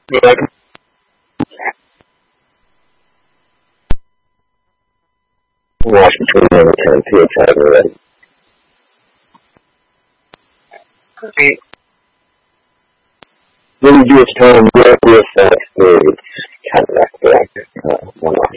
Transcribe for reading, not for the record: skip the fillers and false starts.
Yeah. Washington and Tennessee attack already. When you just try and work with that, it's kind of like one off.